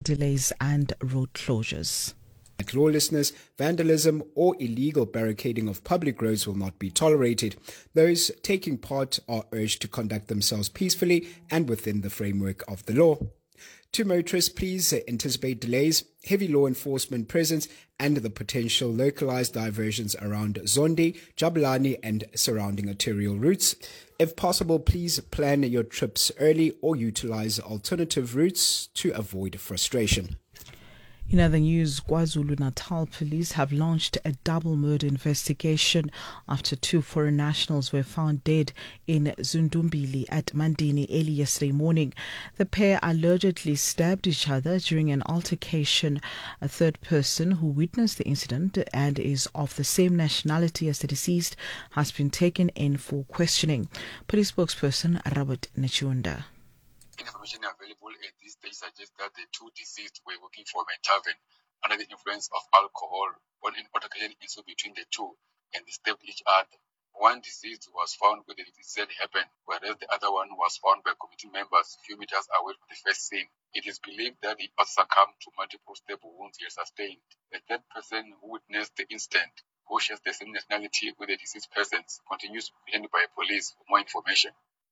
delays and road closures. Like lawlessness, vandalism, or illegal barricading of public roads will not be tolerated. Those taking part are urged to conduct themselves peacefully and within the framework of the law. To motorists, please anticipate delays, heavy law enforcement presence, and the potential localized diversions around Zondi, Jabulani, and surrounding arterial routes. If possible, please plan your trips early or utilize alternative routes to avoid frustration. In other news, KwaZulu-Natal police have launched a double murder investigation after 2 foreign nationals were found dead in Zundumbili at Mandini early yesterday morning. The pair allegedly stabbed each other during an altercation. A third person who witnessed the incident and is of the same nationality as the deceased has been taken in for questioning. Police spokesperson Robert Nechunda. Information available at this stage suggests that the two deceased were working from a tavern under the influence of alcohol when an altercation ensued between the two and they stabbed each other. One deceased was found where the incident happened, whereas the other one was found by committee members a few meters away from the first scene. It is believed that he also succumbed to multiple stab wounds he sustained. The third person who witnessed the incident, who shares the same nationality with the deceased persons, continues to be questioned by police for more information.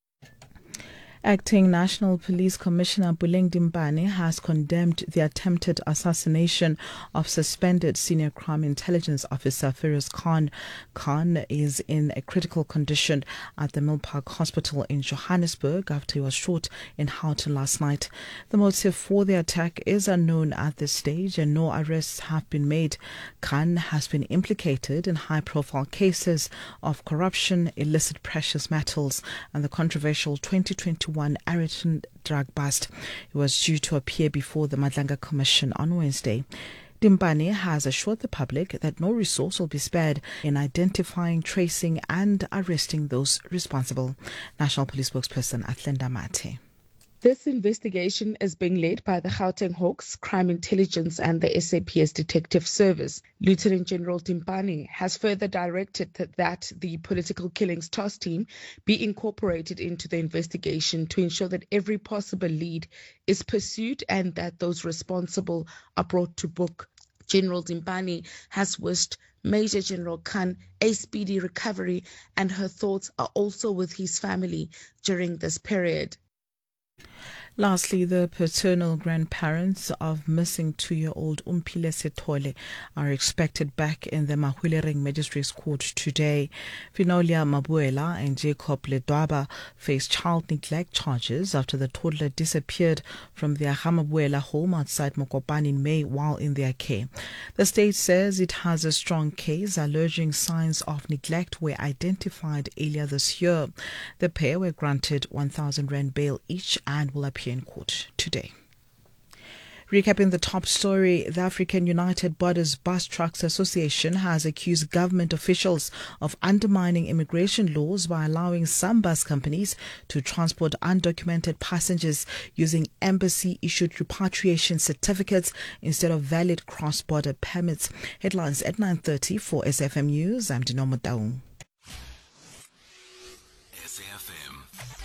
Acting National Police Commissioner Buleng Dimbane has condemned the attempted assassination of suspended Senior Crime Intelligence Officer Feroz Khan. Khan is in a critical condition at the Milpark Hospital in Johannesburg after he was shot in Houghton last night. The motive for the attack is unknown at this stage and no arrests have been made. Khan has been implicated in high-profile cases of corruption, illicit precious metals and the controversial 2021 Ariton drug bust. He was due to appear before the Madlanga Commission on Wednesday. Dimbane has assured the public that no resource will be spared in identifying, tracing and arresting those responsible. National Police spokesperson Athlenda Mate. This investigation is being led by the Gauteng Hawks, Crime Intelligence and the SAPS Detective Service. Lieutenant General Dimbane has further directed that the Political Killings Task Team be incorporated into the investigation to ensure that every possible lead is pursued and that those responsible are brought to book. General Dimbane has wished Major General Khan a speedy recovery and her thoughts are also with his family during this period. Lastly, the paternal grandparents of missing 2-year-old Umpile Setole are expected back in the Mahwelereng Magistrates Court today. Finolia Mabuela and Jacob Ledwaba face child neglect charges after the toddler disappeared from their Hamabuela home outside Mokopane in May while in their care. The state says it has a strong case alleging signs of neglect were identified earlier this year. The pair were granted 1,000 rand bail each and will appear in court today. Recapping the top story, the African United Borders Bus Trucks Association has accused government officials of undermining immigration laws by allowing some bus companies to transport undocumented passengers using embassy-issued repatriation certificates instead of valid cross-border permits. Headlines at 9:30 for SAFM News. I'm Dinomo Daung. SAFM.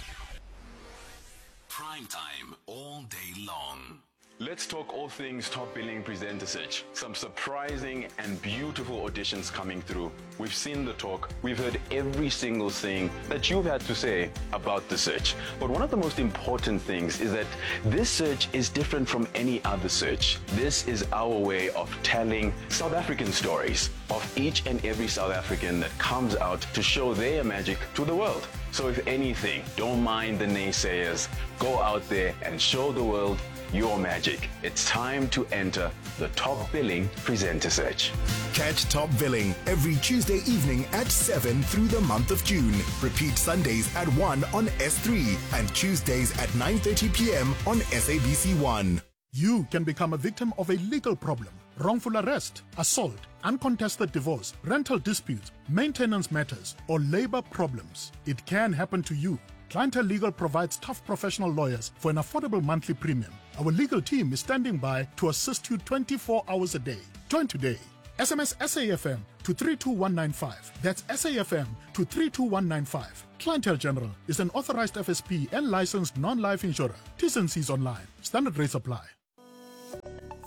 Prime time all day long. Let's talk all things top billing presenter search. Some surprising and beautiful auditions coming through. We've seen the talk. We've heard every single thing that you've had to say about the search. But one of the most important things is that this search is different from any other search. This is our way of telling South African stories of each and every South African that comes out to show their magic to the world. So if anything, don't mind the naysayers. Go out there and show the world your magic. It's time to enter the top billing presenter search. Catch Top Billing every Tuesday evening at 7 through the month of June. Repeat Sundays at 1 on S3 and Tuesdays at 9:30 p.m. on SABC1. You can become a victim of a legal problem. Wrongful arrest, assault, uncontested divorce, rental disputes, maintenance matters, or labor problems. It can happen to you. Clientele Legal provides tough professional lawyers for an affordable monthly premium. Our legal team is standing by to assist you 24 hours a day. Join today. SMS SAFM to 32195. That's SAFM to 32195. Clientele General is an authorized FSP and licensed non-life insurer. T's and C's online. Standard rates apply.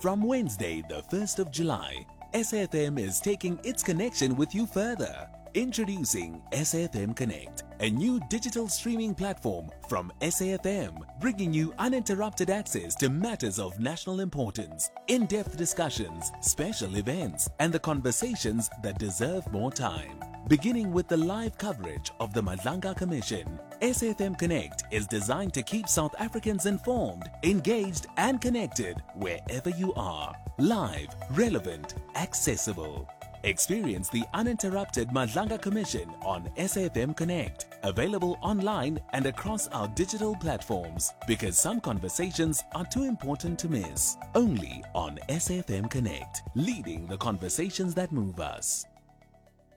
From Wednesday, the 1st of July, SAFM is taking its connection with you further. Introducing SAFM Connect, a new digital streaming platform from SAFM, bringing you uninterrupted access to matters of national importance, in-depth discussions, special events, and the conversations that deserve more time. Beginning with the live coverage of the Madlanga Commission, SAFM Connect is designed to keep South Africans informed, engaged, and connected wherever you are. Live, relevant, accessible. Experience the uninterrupted Madlanga Commission on SAFM Connect, available online and across our digital platforms, because some conversations are too important to miss. Only on SAFM Connect, leading the conversations that move us.